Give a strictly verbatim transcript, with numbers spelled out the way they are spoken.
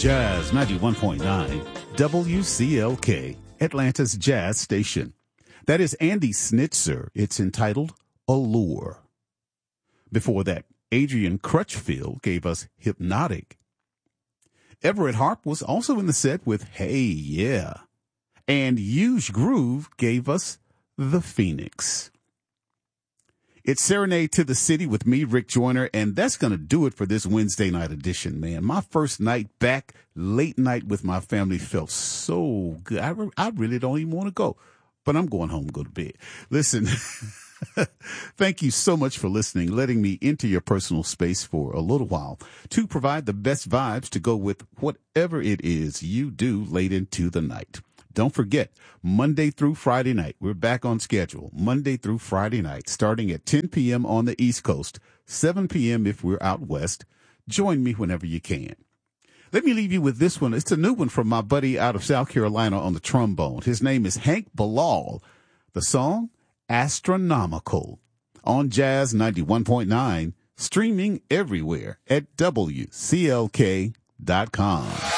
Jazz ninety-one point nine, W C L K, Atlanta's jazz station. That is Andy Snitzer. It's entitled Allure. Before that, Adrian Crutchfield gave us Hypnotic. Everett Harp was also in the set with Hey Yeah. And Huge Groove gave us The Phoenix. It's Serenade to the City with me, Rick Joyner, and that's going to do it for this Wednesday night edition, man. My first night back, late night with my family, felt so good. I, re- I really don't even want to go, but I'm going home and go to bed. Listen, thank you so much for listening, letting me into your personal space for a little while to provide the best vibes to go with whatever it is you do late into the night. Don't forget, Monday through Friday night, we're back on schedule. Monday through Friday night, starting at ten p.m. on the East Coast, seven p.m. if we're out west. Join me whenever you can. Let me leave you with this one. It's a new one from my buddy out of South Carolina on the trombone. His name is Hank Bilal. The song, Astronomical, on Jazz ninety-one point nine, streaming everywhere at W C L K dot com.